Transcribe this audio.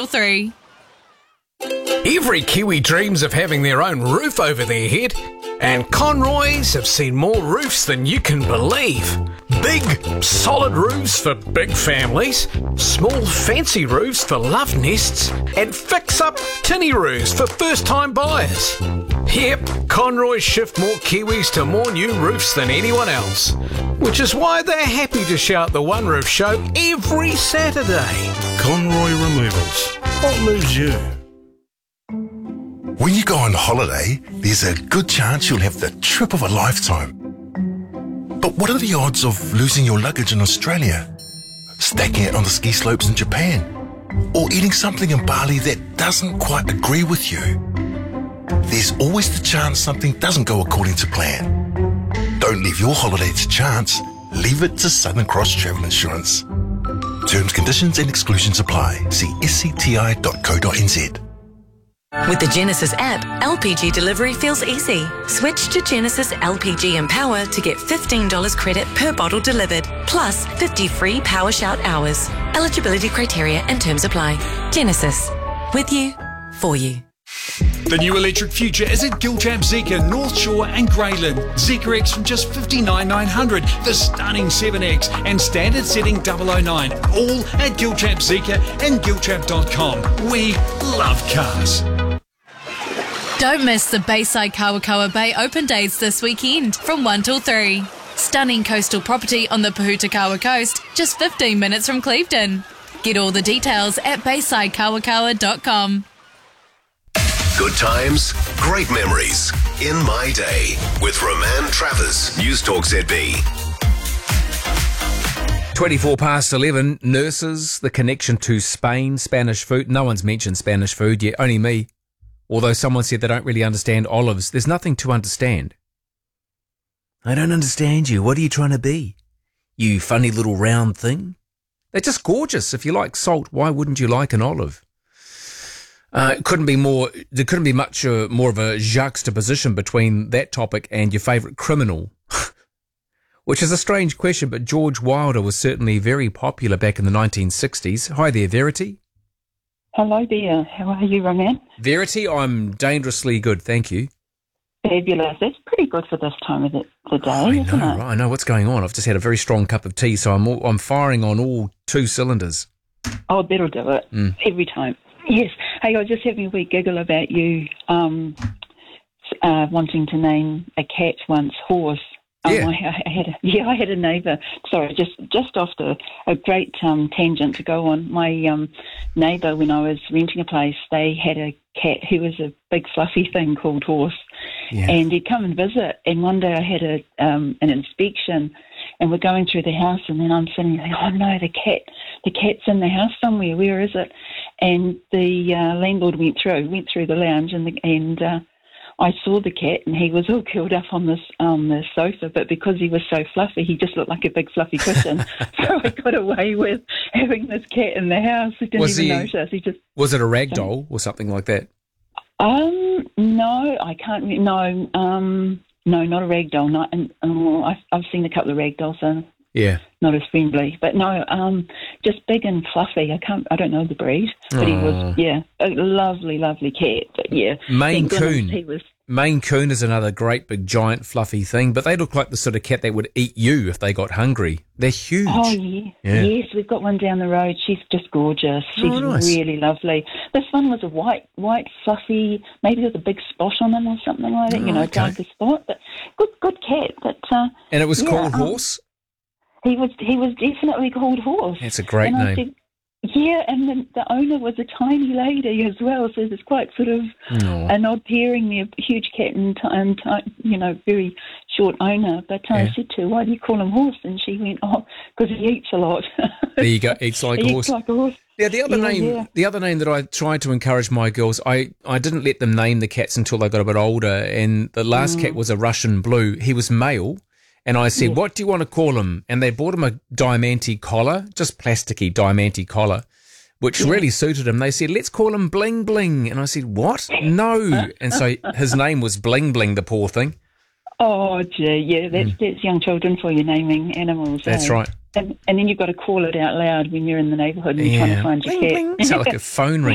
till 3. Every Kiwi dreams of having their own roof over their head, and Conroy's have seen more roofs than you can believe. Big, solid roofs for big families, small, fancy roofs for love nests, and fix-up tinny roofs for first-time buyers. Yep, Conroy's shift more Kiwis to more new roofs than anyone else, which is why they're happy to shout the One Roof Show every Saturday. Conroy Removals. What moves you? When you go on holiday, there's a good chance you'll have the trip of a lifetime. But what are the odds of losing your luggage in Australia, stacking it on the ski slopes in Japan, or eating something in Bali that doesn't quite agree with you? There's always the chance something doesn't go according to plan. Don't leave your holiday to chance. Leave it to Southern Cross Travel Insurance. Terms, conditions and exclusions apply. See scti.co.nz. With the Genesis app, LPG delivery feels easy. Switch to Genesis LPG Empower to get $15 credit per bottle delivered, plus 50 free Power Shout hours. Eligibility criteria and terms apply. Genesis. With you, for you. The new electric future is at Giltrap Zeekr, North Shore and Greyland. Zeekr X from just $59,900, the stunning 7X and standard setting 009. All at Giltrap Zeekr and Giltrap.com. We love cars. Don't miss the Bayside Kawakawa Bay open days this weekend from 1 till 3. Stunning coastal property on the Pahutakawa coast, just 15 minutes from Clevedon. Get all the details at baysidekawakawa.com. Good times, great memories. In My Day with Roman Travers, News Talk ZB. 24 past 11, nurses, the connection to Spain, Spanish food. No one's mentioned Spanish food yet, only me. Although someone said they don't really understand olives. There's nothing to understand. I don't understand you. What are you trying to be? You funny little round thing? They're just gorgeous. If you like salt, why wouldn't you like an olive? There couldn't be much more of a juxtaposition between that topic and your favourite criminal. Which is a strange question, but George Wilder was certainly very popular back in the 1960s. Hi there, Verity. Hello there. How are you, Roman? Verity, I'm dangerously good, thank you. Fabulous. That's pretty good for this time of the day, isn't it? Right, I know what's going on. I've just had a very strong cup of tea, so I'm firing on all 2 cylinders. Oh, that'll do it. Every time. Yes. Hey, I was just having a wee giggle about you wanting to name a cat once Horse. Yeah. I had a neighbour. Sorry, just off a great tangent to go on. My neighbour, when I was renting a place, they had a cat who was a big fluffy thing called Horse, and he'd come and visit. And one day I had an inspection, and we're going through the house, and then I'm sitting there, oh no, the cat's in the house somewhere. Where is it? And the landlord went through the lounge, and I saw the cat, and he was all curled up on the sofa, but because he was so fluffy, he just looked like a big fluffy cushion. So I got away with having this cat in the house. I didn't even notice. Was it a rag doll or something like that? No, I can't. No, not a rag doll. I've seen a couple of rag dolls, so yeah, not as friendly. But no, just big and fluffy. I don't know the breed, but he was, a lovely, lovely cat. But yeah, Maine Coon. Maine Coon is another great big giant fluffy thing, but they look like the sort of cat that would eat you if they got hungry. They're huge. Oh yeah. Yes, we've got one down the road. She's just gorgeous. She's really lovely. This one was a white fluffy, maybe with a big spot on him or something like that. Darker spot, but good cat. But and it was called Horse. He was definitely called Horse. That's a great name. And the owner was a tiny lady as well, so there's quite sort of an odd pairing there, huge cat and very short owner. But I said to her, why do you call him Horse? And she went, because he eats a lot. There you go, eats like a horse. Eats like a horse. Yeah, the other name that I tried to encourage my girls, I didn't let them name the cats until they got a bit older, and the last cat was a Russian Blue. He was male. And I said, what do you want to call him? And they bought him a Diamante collar, just plasticky Diamante collar, which really suited him. They said, let's call him Bling Bling. And I said, what? No. And so his name was Bling Bling, the poor thing. Oh, gee, yeah, that's young children for you, naming animals. That's right. And then you've got to call it out loud when you're in the neighbourhood and you're trying to find your cat. Sounds like a phone ring.